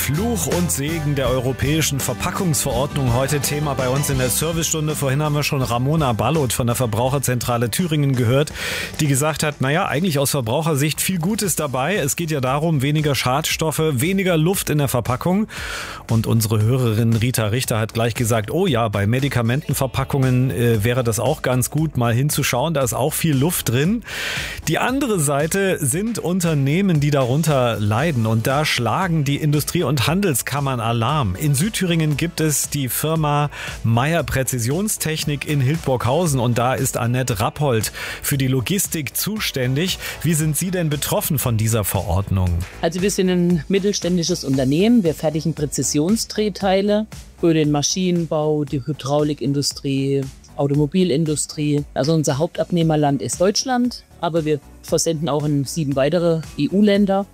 Fluch und Segen der europäischen Verpackungsverordnung. Heute Thema bei uns in der Servicestunde. Vorhin haben wir schon Ramona Ballot von der Verbraucherzentrale Thüringen gehört, die gesagt hat, eigentlich aus Verbrauchersicht viel Gutes dabei. Es geht ja darum, weniger Schadstoffe, weniger Luft in der Verpackung. Und unsere Hörerin Rita Richter hat gleich gesagt, oh ja, bei Medikamentenverpackungen wäre das auch ganz gut, mal hinzuschauen. Da ist auch viel Luft drin. Die andere Seite sind Unternehmen, die darunter leiden. Und da schlagen die Industrie- und Handelskammern Alarm. In Südthüringen gibt es die Firma Meyer Präzisionstechnik in Hildburghausen. Und da ist Annette Rappold für die Logistik zuständig. Wie sind Sie denn betroffen von dieser Verordnung? Also wir sind ein mittelständisches Unternehmen. Wir fertigen Präzisionsdrehteile für den Maschinenbau, die Hydraulikindustrie, Automobilindustrie. Also unser Hauptabnehmerland ist Deutschland, aber wir versenden auch in 7 weitere EU-Länder.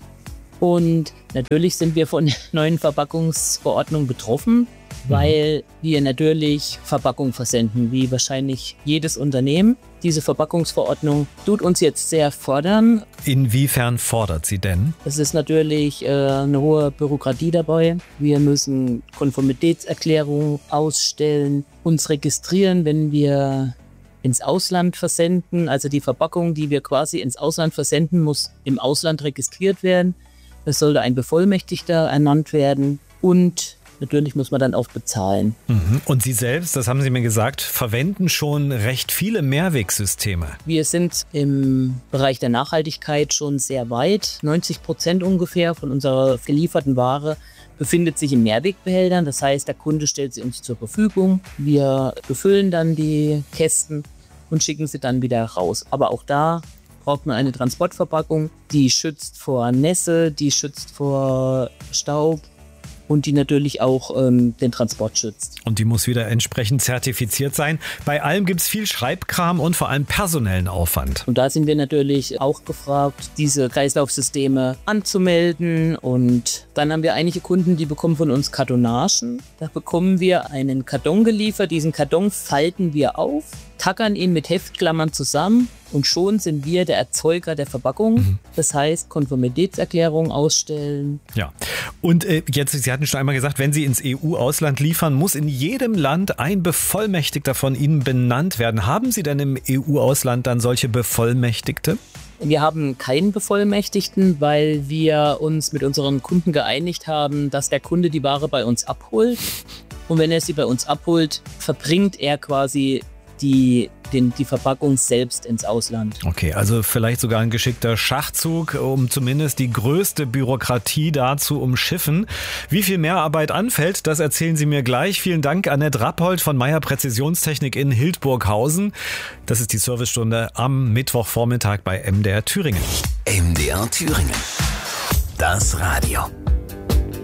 Und natürlich sind wir von der neuen Verpackungsverordnung betroffen, weil wir natürlich Verpackung versenden, wie wahrscheinlich jedes Unternehmen. Diese Verpackungsverordnung tut uns jetzt sehr fordern. Inwiefern fordert sie denn? Es ist natürlich eine hohe Bürokratie dabei. Wir müssen Konformitätserklärungen ausstellen, uns registrieren, wenn wir ins Ausland versenden. Also die Verpackung, die wir quasi ins Ausland versenden, muss im Ausland registriert werden. Es sollte ein Bevollmächtigter ernannt werden und natürlich muss man dann auch bezahlen. Und Sie selbst, das haben Sie mir gesagt, verwenden schon recht viele Mehrwegsysteme. Wir sind im Bereich der Nachhaltigkeit schon sehr weit. 90% ungefähr von unserer gelieferten Ware befindet sich in Mehrwegbehältern. Das heißt, der Kunde stellt sie uns zur Verfügung. Wir befüllen dann die Kästen und schicken sie dann wieder raus. Aber auch da braucht man eine Transportverpackung, die schützt vor Nässe, die schützt vor Staub und die natürlich auch den Transport schützt. Und die muss wieder entsprechend zertifiziert sein. Bei allem gibt es viel Schreibkram und vor allem personellen Aufwand. Und da sind wir natürlich auch gefragt, diese Kreislaufsysteme anzumelden. Und dann haben wir einige Kunden, die bekommen von uns Kartonagen. Da bekommen wir einen Karton geliefert. Diesen Karton falten wir auf, tackern ihn mit Heftklammern zusammen und schon sind wir der Erzeuger der Verpackung. Das heißt, Konformitätserklärung ausstellen. Ja, und jetzt, Sie hatten schon einmal gesagt, wenn Sie ins EU-Ausland liefern, muss in jedem Land ein Bevollmächtigter von Ihnen benannt werden. Haben Sie denn im EU-Ausland dann solche Bevollmächtigte? Wir haben keinen Bevollmächtigten, weil wir uns mit unseren Kunden geeinigt haben, dass der Kunde die Ware bei uns abholt. Und wenn er sie bei uns abholt, verbringt er quasi die Verpackung selbst ins Ausland. Okay, also vielleicht sogar ein geschickter Schachzug, um zumindest die größte Bürokratie da zu umschiffen. Wie viel Mehrarbeit anfällt, das erzählen Sie mir gleich. Vielen Dank, Annette Rappold von Meyer Präzisionstechnik in Hildburghausen. Das ist die Servicestunde am Mittwochvormittag bei MDR Thüringen. MDR Thüringen. Das Radio.